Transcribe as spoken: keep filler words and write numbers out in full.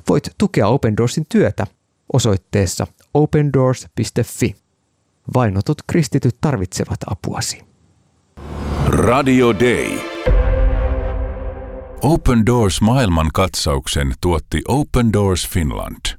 Voit tukea Open Doorsin työtä osoitteessa open doors piste fi. Vainotut kristityt tarvitsevat apuasi. Radio Day. Open Doors maailmankatsauksen tuotti Open Doors Finland.